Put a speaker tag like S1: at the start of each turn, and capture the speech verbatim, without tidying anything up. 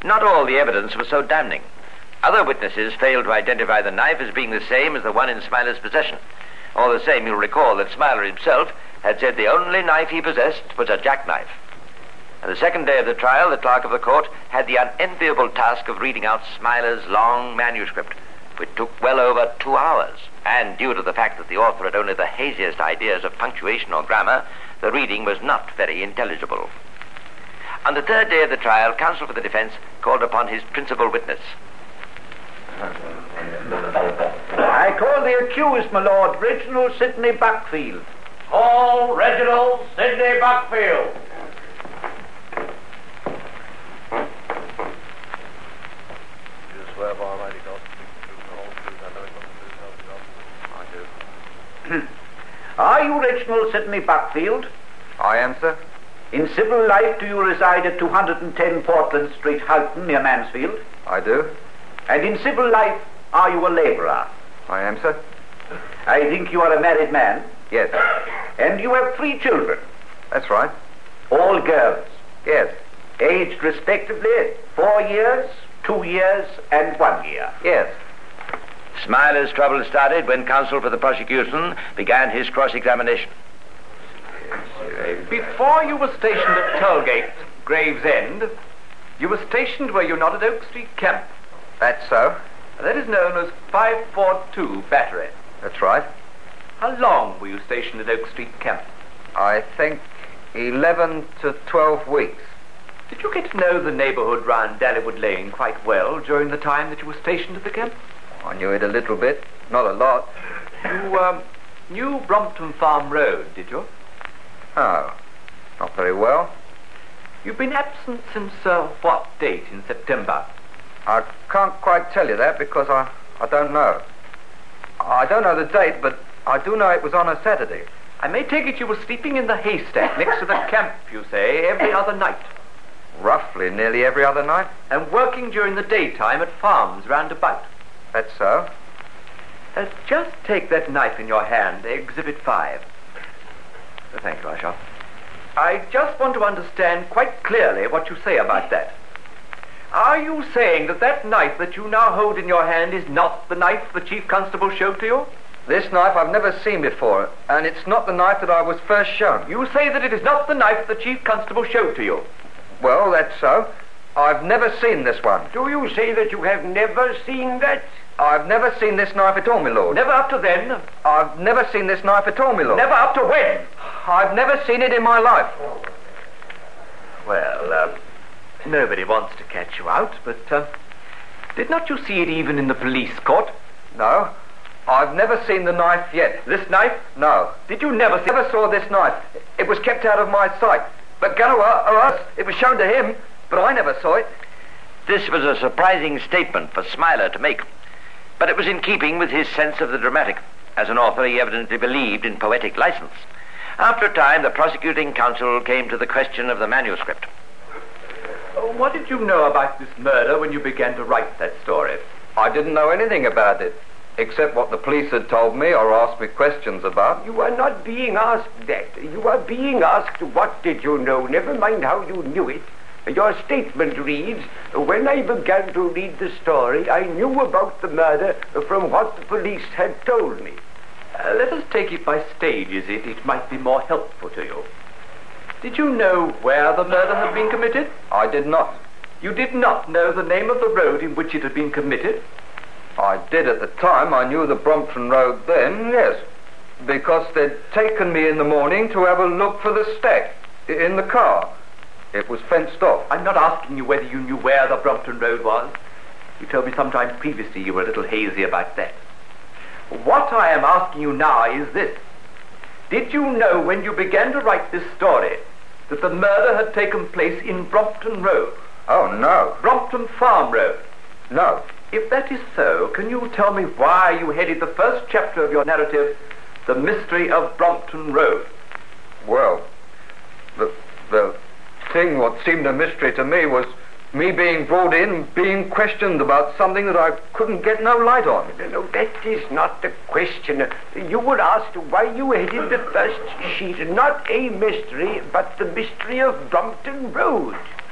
S1: Not all the evidence was so damning. Other witnesses failed to identify the knife as being the same as the one in Smiler's possession. All the same, you'll recall that Smiler himself had said the only knife he possessed was a jackknife. On the second day of the trial, the clerk of the court had the unenviable task of reading out Smiler's long manuscript, which took well over two hours. And due to the fact that the author had only the haziest ideas of punctuation or grammar, the reading was not very intelligible. On the third day of the trial, counsel for the defense called upon his principal witness.
S2: I call the accused, my lord, Reginald Sidney Buckfield.
S3: Call Reginald Sidney Buckfield.
S4: You swear by Almighty God to speak the truth and the whole truth, and nothing but the truth, help you God?
S2: I do. Are you Reginald Sidney Buckfield?
S5: I am, sir.
S2: In civil life, do you reside at two hundred ten Portland Street, Houghton, near Mansfield?
S5: I do.
S2: And in civil life, are you a labourer?
S5: I am, sir.
S2: I think you are a married man.
S5: Yes.
S2: And you have three children.
S5: That's right.
S2: All girls.
S5: Yes.
S2: Aged respectively four years, two years, and one year.
S5: Yes.
S1: Smiler's trouble started when counsel for the prosecution began his cross-examination.
S3: Before you were stationed at Tollgate, Gravesend, you were stationed, were you not, at Oak Street Camp?
S5: That's so.
S3: That is known as five forty-two Battery.
S5: That's right.
S3: How long were you stationed at Oak Street Camp?
S5: I think eleven to twelve weeks.
S3: Did you get to know the neighborhood round Dallywood Lane quite well during the time that you were stationed at the camp?
S5: I knew it a little bit, not a lot.
S3: You, um, knew Brompton Farm Road, did you?
S5: Oh, not very well.
S3: You've been absent since, uh, what date in September?
S5: I can't quite tell you that because I, I don't know. I don't know the date, but I do know it was on a Saturday.
S3: I may take it you were sleeping in the haystack next to the camp, you say, every other night.
S5: Roughly, nearly every other night.
S3: And working during the daytime at farms round about.
S5: That's so.
S3: Uh, just take that knife in your hand, Exhibit five. Uh, thank you, Usher. I just want to understand quite clearly what you say about that. Are you saying that that knife that you now hold in your hand is not the knife the Chief Constable showed to you?
S5: This knife I've never seen before, and it's not the knife that I was first shown.
S3: You say that it is not the knife the Chief Constable showed to you?
S5: Well, that's so. I've never seen this one.
S2: Do you say that you have never seen that?
S5: I've never seen this knife at all, my lord.
S3: Never up to then?
S5: I've never seen this knife at all, my lord.
S3: Never up to when?
S5: I've never seen it in my life.
S3: Well, uh, nobody wants to catch you out, but, uh, did not you see it even in the police court?
S5: No. I've never seen the knife yet.
S3: This knife?
S5: No.
S3: Did you never see...
S5: Never saw this knife. It was kept out of my sight. But Ganoa, or us, it was shown to him, but I never saw it.
S1: This was a surprising statement for Smiler to make, but it was in keeping with his sense of the dramatic. As an author, he evidently believed in poetic license. After a time, the prosecuting counsel came to the question of the manuscript.
S3: Uh, what did you know about this murder when you began to write that story?
S5: I didn't know anything about it, except what the police had told me or asked me questions about.
S2: You are not being asked that. You are being asked what did you know, never mind how you knew it. Your statement reads, when I began to read the story, I knew about the murder from what the police had told me.
S3: Uh, let us take it by stages. It, it might be more helpful to you. Did you know where the murder had been committed?
S5: I did not.
S3: You did not know the name of the road in which it had been committed?
S5: I did at the time. I knew the Brompton Road then, yes. Because they'd taken me in the morning to have a look for the stack in the car. It was fenced off.
S3: I'm not asking you whether you knew where the Brompton Road was. You told me sometime previously you were a little hazy about that. What I am asking you now is this. Did you know when you began to write this story that the murder had taken place in Brompton Road?
S5: Oh, no.
S3: Brompton Farm Road?
S5: No.
S3: If that is so, can you tell me why you headed the first chapter of your narrative, The Mystery of Brompton Road?
S5: Well, the, the thing what seemed a mystery to me was me being brought in, being questioned about something that I couldn't get no light on.
S2: No, no, that is not the question. You were asked why you headed the first sheet, not a mystery, but the mystery of Brompton Road.